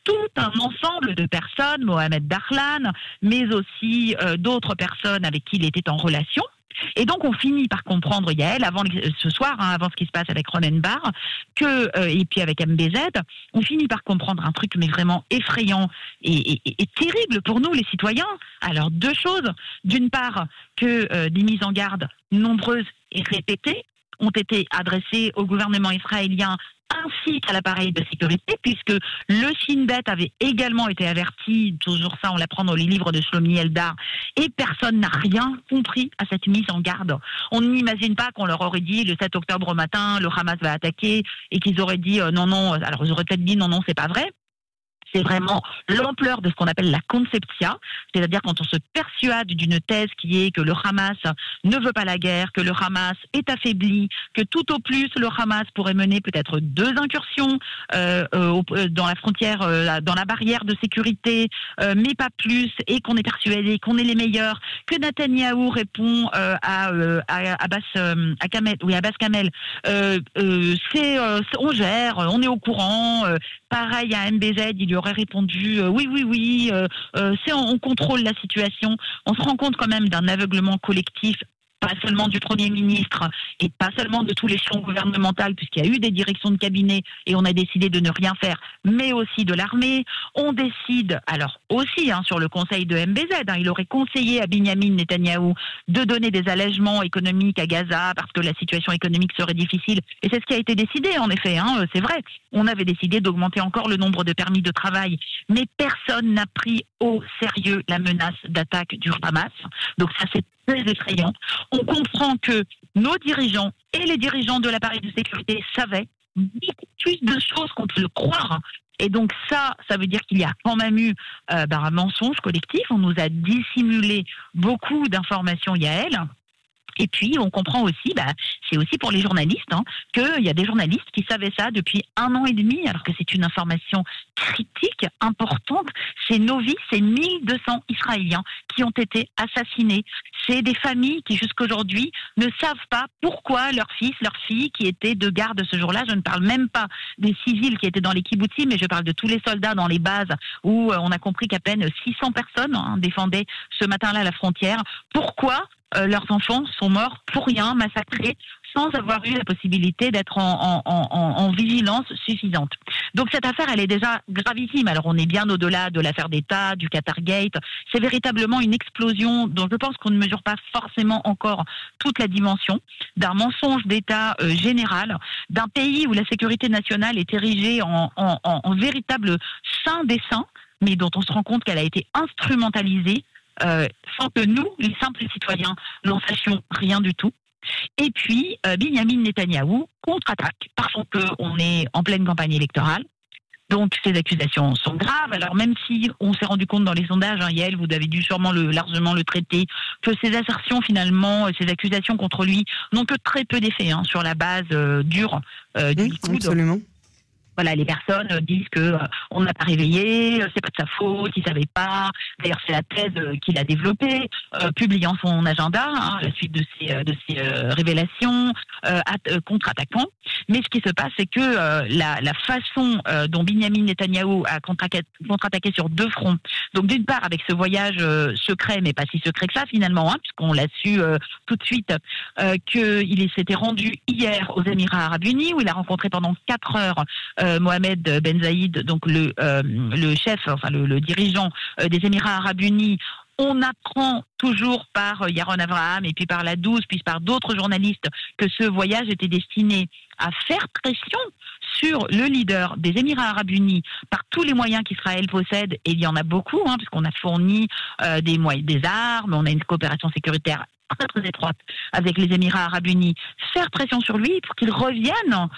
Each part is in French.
tout un ensemble de personnes, Mohamed Dahlan, mais aussi d'autres personnes avec qui il était en relation. Et donc, on finit par comprendre, Yael, ce soir, avant ce qui se passe avec Ronen Bar, et puis avec MBZ, on finit par comprendre un truc, mais vraiment effrayant et terrible pour nous, les citoyens. Alors, deux choses. D'une part, que des mises en garde nombreuses et répétées ont été adressées au gouvernement israélien ainsi qu'à l'appareil de sécurité, puisque le Shin Bet avait également été averti, toujours ça on l'apprend dans les livres de Shlomi Eldar, et personne n'a rien compris à cette mise en garde. On n'imagine pas qu'on leur aurait dit le 7 octobre au matin, le Hamas va attaquer, et qu'ils auraient dit non, alors ils auraient peut-être dit non, c'est pas vrai. C'est vraiment l'ampleur de ce qu'on appelle la conceptia, c'est-à-dire quand on se persuade d'une thèse qui est que le Hamas ne veut pas la guerre, que le Hamas est affaibli, que tout au plus le Hamas pourrait mener peut-être 2 incursions dans la frontière, dans la barrière de sécurité, mais pas plus, et qu'on est persuadé qu'on est les meilleurs, que Netanyahou répond à Abbas Kamel, on gère, on est au courant. Pareil à MBZ, il lui aurait répondu oui, on contrôle la situation. On se rend compte quand même d'un aveuglement collectif, pas seulement du Premier ministre et pas seulement de tout l'échelon gouvernemental, puisqu'il y a eu des directions de cabinet et on a décidé de ne rien faire, mais aussi de l'armée. On décide, alors aussi sur le conseil de MBZ, il aurait conseillé à Binyamin Netanyahou de donner des allègements économiques à Gaza parce que la situation économique serait difficile. Et c'est ce qui a été décidé, en effet, c'est vrai. On avait décidé d'augmenter encore le nombre de permis de travail, mais personne n'a pris au sérieux la menace d'attaque du Hamas. Donc ça, c'est très effrayant. On comprend que nos dirigeants et les dirigeants de l'appareil de sécurité savaient beaucoup plus de choses qu'on peut le croire. Et donc ça veut dire qu'il y a quand même eu un mensonge collectif. On nous a dissimulé beaucoup d'informations, Yael. Et puis, on comprend aussi, c'est aussi pour les journalistes, qu'il y a des journalistes qui savaient ça depuis 1 an et demi, alors que c'est une information critique, importante. C'est nos vies, c'est 1200 Israéliens qui ont été assassinés. C'est des familles qui, jusqu'aujourd'hui, ne savent pas pourquoi leur fils, leur fille, qui étaient de garde ce jour-là, je ne parle même pas des civils qui étaient dans les kibbutzim, mais je parle de tous les soldats dans les bases où on a compris qu'à peine 600 personnes défendaient ce matin-là la frontière. Pourquoi leurs enfants sont morts pour rien, massacrés, sans avoir eu la possibilité d'être en vigilance suffisante. Donc cette affaire, elle est déjà gravissime. Alors on est bien au-delà de l'affaire d'État, du Qatargate. C'est véritablement une explosion dont je pense qu'on ne mesure pas forcément encore toute la dimension, d'un mensonge d'État général, d'un pays où la sécurité nationale est érigée en véritable saint des saints, mais dont on se rend compte qu'elle a été instrumentalisée sans que nous, les simples citoyens, n'en sachions rien du tout. Et puis, Binyamin Netanyahou contre-attaque, parce qu'on est en pleine campagne électorale. Donc, ces accusations sont graves. Alors, même si on s'est rendu compte dans les sondages, Yael, vous avez dû sûrement largement le traiter, que ces assertions, finalement, ces accusations contre lui n'ont que très peu d'effet sur la base dure du Likoud. Absolument. Voilà, les personnes disent que on n'a pas réveillé, c'est pas de sa faute, il savait pas. D'ailleurs, c'est la thèse qu'il a développée, publiant son agenda à la suite de ces révélations, contre-attaquant. Mais ce qui se passe, c'est que la façon dont Binyamin Netanyahou a contre-attaqué sur 2 fronts. Donc, d'une part, avec ce voyage secret, mais pas si secret que ça finalement, puisqu'on l'a su tout de suite, qu'il s'était rendu hier aux Émirats Arabes Unis, où il a rencontré pendant 4 heures Mohamed Ben Zayed, donc le chef, le dirigeant des Émirats Arabes Unis. On apprend toujours par Yaron Abraham et puis par la 12, puis par d'autres journalistes que ce voyage était destiné à faire pression sur le leader des Émirats Arabes Unis par tous les moyens qu'Israël possède, et il y en a beaucoup, puisqu'on a fourni des armes, on a une coopération sécuritaire très très étroite avec les Émirats Arabes Unis, faire pression sur lui pour qu'il revienne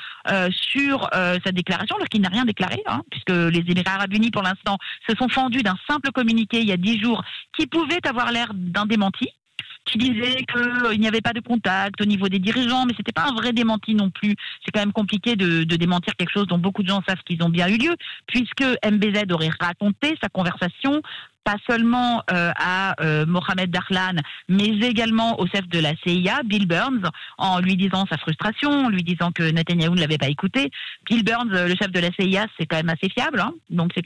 sur sa déclaration, alors qu'il n'a rien déclaré, puisque les Émirats Arabes Unis, pour l'instant, se sont fendus d'un simple communiqué il y a 10 jours qui pouvait avoir l'air d'un démenti, qui disait qu'il n'y avait pas de contact au niveau des dirigeants, mais c'était pas un vrai démenti non plus. C'est quand même compliqué de démentir quelque chose dont beaucoup de gens savent qu'ils ont bien eu lieu, puisque MBZ aurait raconté sa conversation pas seulement à Mohamed Dahlan, mais également au chef de la CIA, Bill Burns, en lui disant sa frustration, en lui disant que Netanyahou ne l'avait pas écouté. Bill Burns, le chef de la CIA, c'est quand même assez fiable, donc c'est